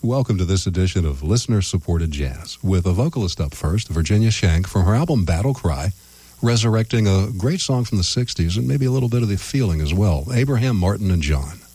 Welcome to this edition of Listener-Supported Jazz, with a vocalist up first, Virginia Shank, from her album Battle Cry, resurrecting a great song from the 60s and maybe a little bit of the feeling as well, Abraham Martin and John.